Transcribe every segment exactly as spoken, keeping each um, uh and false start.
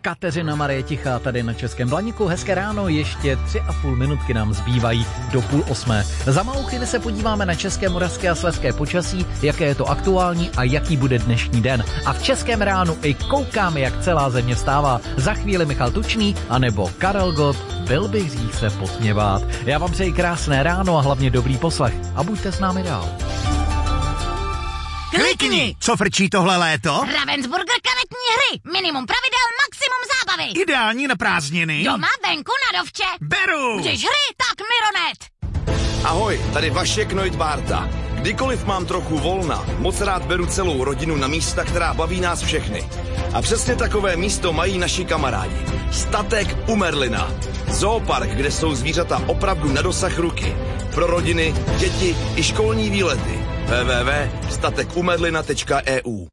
Kateřina Marie Tichá tady na Českém Blaníku. Hezké ráno, ještě tři a půl minutky nám zbývají do půl osmé. Za malou chvíli se podíváme na české, moravské a slezské počasí, jaké je to aktuální a jaký bude dnešní den. A v Českém ránu i koukáme, jak celá země vstává. Za chvíli Michal Tučný anebo Karel Gott, byl bych říct se posměvát. Já vám přeji krásné ráno a hlavně dobrý poslech a buďte s námi dál. Klikni! Co frčí tohle léto? Ravensburger karetní hry. Minimum pravidel, maximum zábavy. Ideální na prázdniny. Doma, venku, na dovče. Beru! Když hry, tak Mironet. Ahoj, tady Vašek Noitbárta. Kdykoliv mám trochu volna, moc rád beru celou rodinu na místa, která baví nás všechny. A přesně takové místo mají naši kamarádi. Statek u Merlina. Zoopark, kde jsou zvířata opravdu na dosah ruky. Pro rodiny, děti i školní výlety. w w w tečka statek u merlina tečka e u.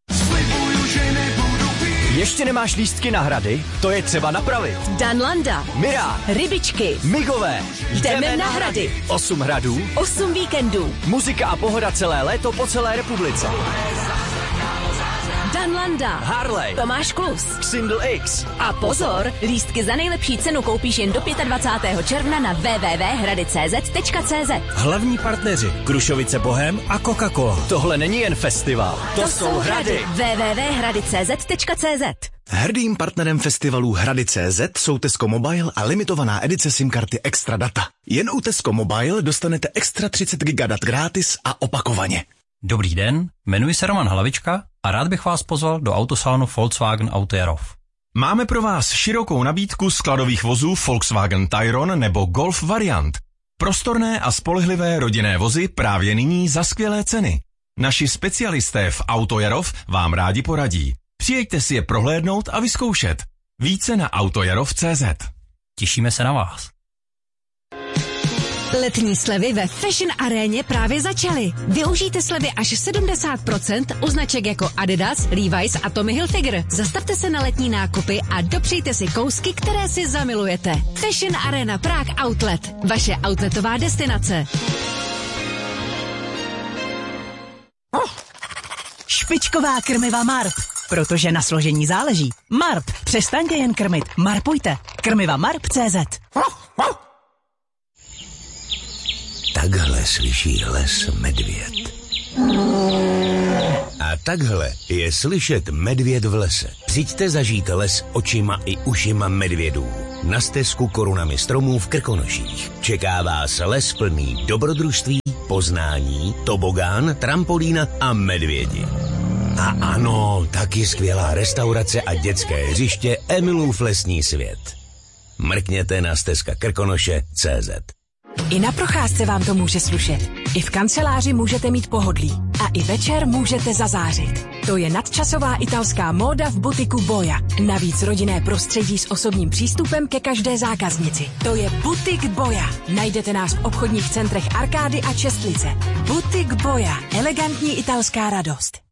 Ještě nemáš lístky na hrady? To je třeba napravit. Danlanda, Mirá, Rybičky, Migové. jdeme na hrady. Osm hradů, Osm víkendů. muzika a pohoda celé léto po celé republice. Danlanda, Harley, Tomáš Klus. Xindl X. A pozor, lístky za nejlepší cenu koupíš jen do dvacátého pátého června na w w w tečka hrady tečka c z tečka c z. Hlavní partneři Krušovice Bohem a Coca-Cola. Tohle není jen festival, to, To jsou hrady. w w w tečka hrady tečka c z tečka c z. Hrdým partnerem festivalu Hrady tečka cé zet jsou Tesco Mobile a limitovaná edice SIM karty Extra Data. Jen u Tesco Mobile dostanete extra třicet giga dat gratis a opakovaně. Dobrý den, jmenuji se Roman Hlavička a rád bych vás pozval do autosalonu Volkswagen Auto Jarov. Máme pro vás širokou nabídku skladových vozů Volkswagen Tayron nebo Golf variant. Prostorné a spolehlivé rodinné vozy právě nyní za skvělé ceny. Naši specialisté v Auto Jarov vám rádi poradí. Přijeďte si je prohlédnout a vyzkoušet. Více na autojarov tečka cé zet. Těšíme se na vás. Letní slevy ve Fashion Aréně právě začaly. Využijte slevy až sedmdesát procent u značek jako Adidas, Levi's a Tommy Hilfiger. Zastavte se na letní nákupy a dopřejte si kousky, které si zamilujete. Fashion Arena Prague Outlet. Vaše outletová destinace. Špičková krmiva Marp. Protože na složení záleží. Marp. Přestaňte jen krmit. Marpujte. Krmiva Marp tečka cé zet. Takhle slyší les medvěd. A takhle je slyšet medvěd v lese. Přijďte zažít les očima i ušima medvědů. Na stezku korunami stromů v Krkonoších. Čeká vás les plný dobrodružství, poznání, tobogán, trampolína a medvědi. A ano, taky skvělá restaurace a dětské hřiště Emilův lesní svět. Mrkněte na stezka krkonoše tečka cé zet. I na procházce vám to může slušet. I v kanceláři můžete mít pohodlí. A i večer můžete zazářit. To je nadčasová italská móda v butiku Boja. Navíc rodinné prostředí s osobním přístupem ke každé zákaznici. To je butik Boja. Najdete nás v obchodních centrech Arkády a Čestlice. Butik Boja. Elegantní italská radost.